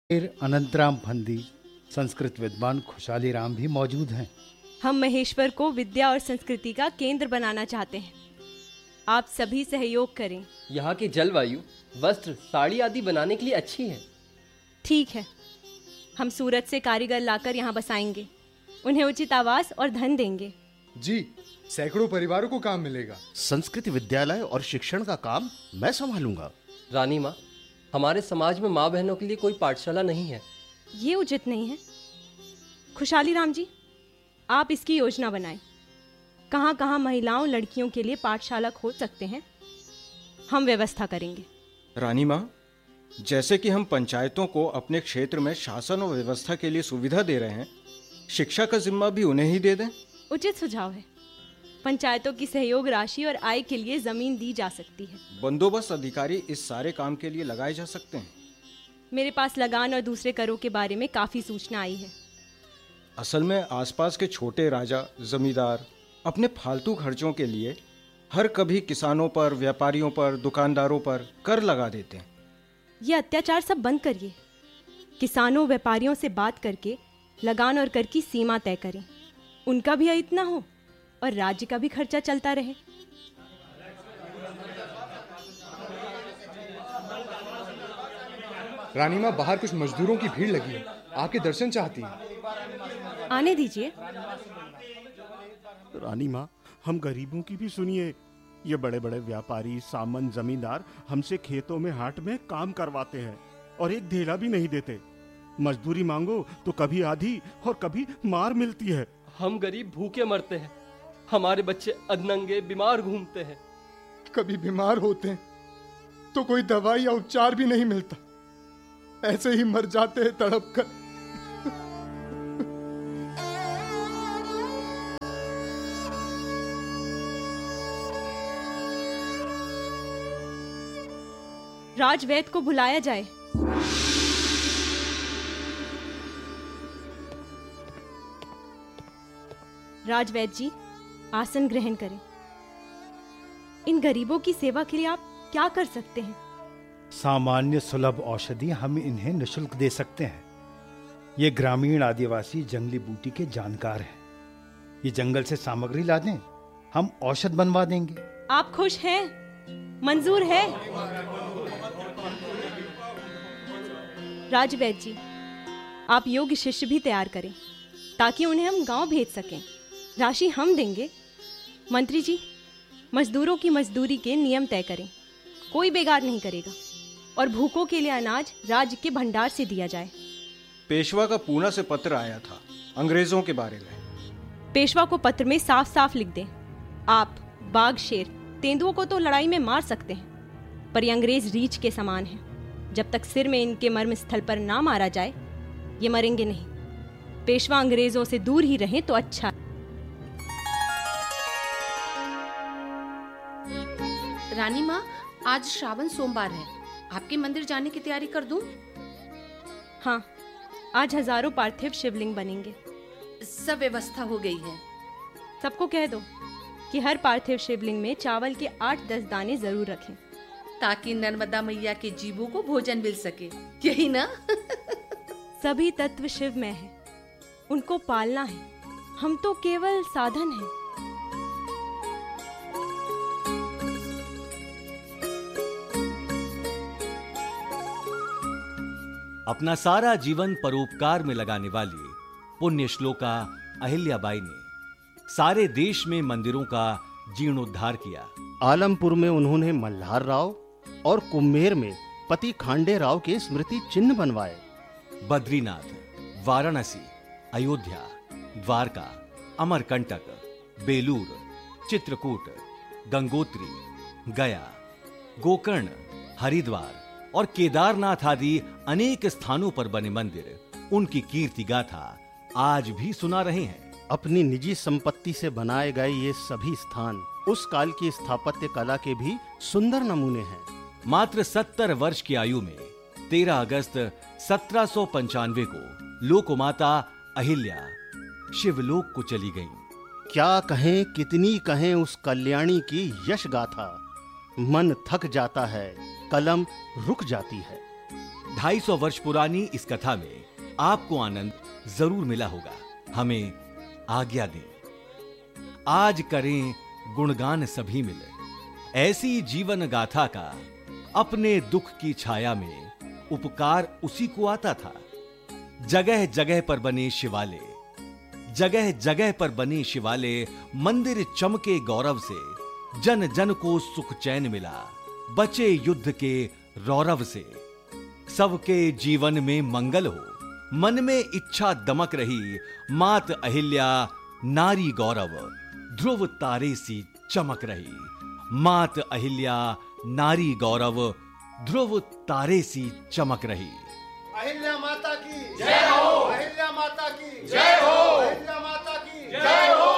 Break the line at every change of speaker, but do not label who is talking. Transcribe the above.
फिर अनंतराम फंदी, संस्कृत विद्वान खुशहाली राम भी मौजूद हैं।
हम महेश्वर को विद्या और संस्कृति का केंद्र बनाना चाहते हैं। आप सभी सहयोग करें।
यहाँ की जलवायु वस्त्र, साड़ी आदि बनाने के लिए अच्छी है।
ठीक है, हम सूरत से कारीगर लाकर यहाँ बसाएंगे, उन्हें उचित आवास और धन देंगे।
जी, सैकड़ों परिवारों को काम मिलेगा।
संस्कृत विद्यालय और शिक्षण का काम मैं संभालूंगा।
रानी माँ, हमारे समाज में माँ बहनों के लिए कोई पाठशाला नहीं है।
ये उचित नहीं है। खुशहाली राम जी, आप इसकी योजना बनाएं। कहाँ कहाँ महिलाओं लड़कियों के लिए पाठशाला खोल सकते हैं, हम व्यवस्था करेंगे।
रानी माँ, जैसे कि हम पंचायतों को अपने क्षेत्र में शासन और व्यवस्था के लिए सुविधा दे रहे हैं, शिक्षा का जिम्मा भी उन्हें ही दे दें।
उचित सुझाव है। पंचायतों की सहयोग राशि और आय के लिए जमीन दी जा सकती है।
बंदोबस्त अधिकारी इस सारे काम के लिए लगाए जा सकते हैं।
मेरे पास लगान और दूसरे करों के बारे में काफी सूचना आई है।
असल में आसपास के छोटे राजा जमींदार अपने फालतू खर्चों के लिए हर कभी किसानों पर, व्यापारियों पर, दुकानदारों पर कर लगा देते हैं।
ये अत्याचार सब बंद करिए। किसानों व्यापारियों से बात करके लगान और कर की सीमा तय करें। उनका भी अहित ना हो और राज्य का भी खर्चा चलता रहे।
रानी माँ, बाहर कुछ मजदूरों की भीड़ लगी है, आपके दर्शन चाहती है।
आने दीजिए।
रानी माँ, हम गरीबों की भी सुनिए। ये बड़े बड़े व्यापारी, सामंत, जमींदार हमसे खेतों में, हाट में काम करवाते हैं और एक ढेला भी नहीं देते। मजदूरी मांगो तो कभी आधी और कभी मार मिलती है।
हम गरीब भूखे मरते हैं, हमारे बच्चे अधनंगे बीमार घूमते हैं।
कभी बीमार होते हैं तो कोई दवाई या उपचार भी नहीं मिलता, ऐसे ही मर जाते हैं तड़प कर।
राजवैद्य को बुलाया जाए। राजवैद्य जी, आसन ग्रहण करें। इन गरीबों की सेवा के लिए आप क्या कर सकते हैं?
सामान्य सुलभ औषधि हम इन्हें निःशुल्क दे सकते हैं। ये ग्रामीण आदिवासी जंगली बूटी के जानकार हैं। ये जंगल से सामग्री ला दें, हम औषध बनवा देंगे।
आप खुश हैं? मंजूर है? राजवैद्य जी, आप योग्य शिष्य भी तैयार करें ताकि उन्हें हम गांव भेज सकें। राशि हम देंगे। मंत्री जी, मजदूरों की मजदूरी के नियम तय करें, कोई बेगार नहीं करेगा, और भूखों के लिए अनाज राज्य के भंडार से दिया जाए।
पेशवा का पूना से पत्र आया था अंग्रेजों के बारे में।
पेशवा को पत्र में साफ साफ लिख दें, आप बाघ, शेर, तेंदुओं को तो लड़ाई में मार सकते हैं, पर ये अंग्रेज रीछ के समान हैं। जब तक सिर में इनके मर्म स्थल पर ना मारा जाए, ये मरेंगे नहीं। पेशवा अंग्रेजों से दूर ही रहें तो अच्छा।
रानी माँ, आज श्रावण सोमवार है, आपके मंदिर जाने की तैयारी कर दूं?
हाँ, आज हजारों पार्थिव शिवलिंग बनेंगे।
सब व्यवस्था हो गई है।
सबको कह दो कि हर पार्थिव शिवलिंग में चावल के 8-10 दाने जरूर रखें,
ताकि नर्मदा मैया के जीवों को भोजन मिल सके, यही ना?
सभी तत्व शिव में है, उनको पालना है, हम तो केवल साधन हैं।
अपना सारा जीवन परोपकार में लगाने वाली पुण्य श्लोका अहिल्याबाई ने सारे देश में मंदिरों का जीर्णोद्धार किया।
आलमपुर में उन्होंने मल्हार राव और कुम्हेर में पति खांडे राव के स्मृति चिन्ह बनवाए।
बद्रीनाथ, वाराणसी, अयोध्या, द्वारका, अमरकंटक, बेलूर, चित्रकूट, गंगोत्री, गया, गोकर्ण, हरिद्वार और केदारनाथ आदि अनेक स्थानों पर बने मंदिर उनकी कीर्ति गाथा आज भी सुना रहे हैं।
अपनी निजी संपत्ति से बनाए गए ये सभी स्थान उस काल की स्थापत्य कला के भी सुंदर नमूने हैं।
मात्र 70 वर्ष की आयु में 13 अगस्त 1795 को लोकमाता अहिल्या शिवलोक को चली गईं।
क्या कहें, कितनी कहें उस कल्याणी की यश गाथा। मन थक जाता है, कलम रुक जाती है।
250 वर्ष पुरानी इस कथा में आपको आनंद जरूर मिला होगा। हमें आज्ञा दें। आज करें गुणगान सभी मिले, ऐसी जीवन गाथा का अपने दुख की छाया में उपकार उसी को आता था। जगह जगह पर बने शिवालय, जगह जगह पर बने शिवालय, मंदिर चमके गौरव से, जन जन को सुख चैन मिला, बचे युद्ध के रौरव से। सबके जीवन में मंगल हो, मन में इच्छा दमक रही, मात अहिल्या नारी गौरव, ध्रुव तारे सी चमक रही। मात अहिल्या नारी गौरव, ध्रुव तारे सी चमक रही।
अहिल्या माता की जय हो, अहिल्या माता की जय हो, अहिल्या माता की जय हो।